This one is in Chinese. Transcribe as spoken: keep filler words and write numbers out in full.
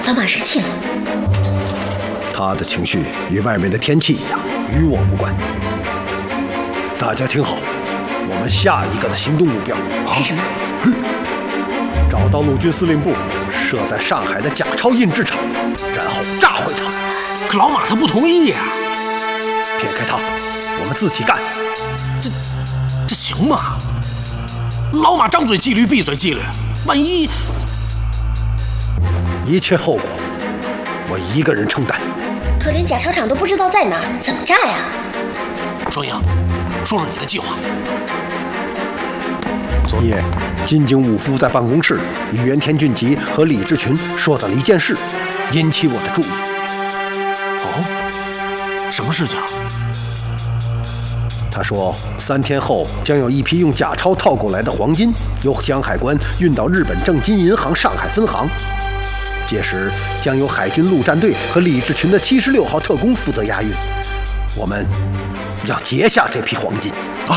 老马生气了。 他的情绪与外面的天气一样，与我无关。大家听好，我们下一个的行动目标是什么？ 找到陆军司令部设在上海的假钞印制厂，然后炸毁它。 可老马他不同意呀、啊！ 撇开他，我们自己干。 这这行吗？老马张嘴纪律，闭嘴纪律，万一…… 一切后果我一个人承担。 可连假钞厂都不知道在哪儿，怎么炸呀？ 双阳，说说你的计划。 昨夜，金井武夫在办公室与原田俊吉和李志群说到了一件事，引起我的注意。 哦，什么事情？ 他说，三天后将有一批用假钞套过来的黄金由江海关运到日本正金银行上海分行，届时将由海军陆战队和李志群的七十六号特工负责押运。我们要截下这批黄金。